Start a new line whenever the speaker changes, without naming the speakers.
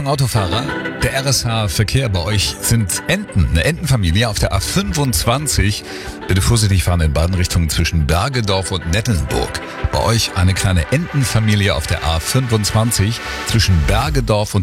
Achtung Autofahrer, der RSH-Verkehr bei euch sind Enten, eine Entenfamilie auf der A25. Bitte vorsichtig fahren in beiden Richtungen zwischen Bergedorf und Nettelnburg. Bei euch eine kleine Entenfamilie auf der A25 zwischen Bergedorf und